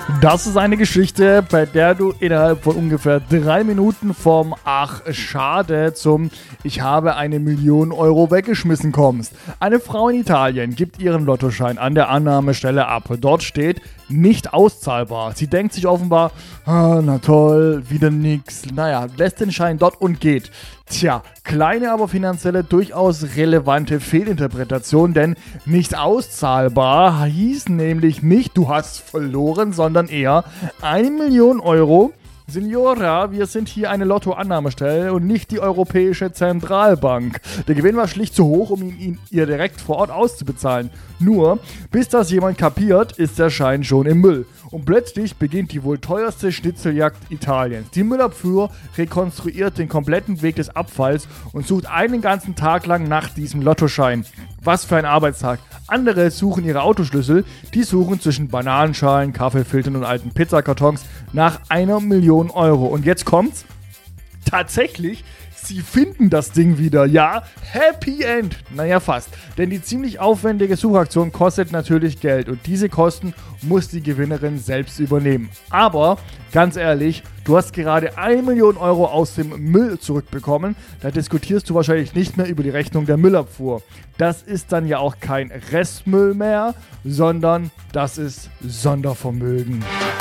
Das ist eine Geschichte, bei der du innerhalb von ungefähr 3 Minuten vom Ach, schade zum Ich habe 1.000.000 Euro weggeschmissen kommst. Eine Frau in Italien gibt ihren Lottoschein an der Annahmestelle ab. Dort steht nicht auszahlbar. Sie denkt sich offenbar, na toll, wieder nix. Naja, lässt den Schein dort und geht. Tja, kleine, aber finanzielle, durchaus relevante Fehlinterpretation, denn nicht auszahlbar hieß nämlich nicht, du hast verloren, sondern eher 1.000.000 Euro. Signora, wir sind hier eine Lottoannahmestelle und nicht die Europäische Zentralbank. Der Gewinn war schlicht zu hoch, um ihn ihr direkt vor Ort auszubezahlen. Nur, bis das jemand kapiert, ist der Schein schon im Müll. Und plötzlich beginnt die wohl teuerste Schnitzeljagd Italiens. Die Müllabfuhr rekonstruiert den kompletten Weg des Abfalls und sucht einen ganzen Tag lang nach diesem Lottoschein. Was für ein Arbeitstag. Andere suchen ihre Autoschlüssel, die suchen zwischen Bananenschalen, Kaffeefiltern und alten Pizzakartons nach 1.000.000 Euro. Und jetzt kommt's. Tatsächlich, sie finden das Ding wieder. Ja, Happy End. Naja, fast. Denn die ziemlich aufwendige Suchaktion kostet natürlich Geld. Und diese Kosten muss die Gewinnerin selbst übernehmen. Aber, ganz ehrlich, du hast gerade 1.000.000 Euro aus dem Müll zurückbekommen. Da diskutierst du wahrscheinlich nicht mehr über die Rechnung der Müllabfuhr. Das ist dann ja auch kein Restmüll mehr, sondern das ist Sondervermögen.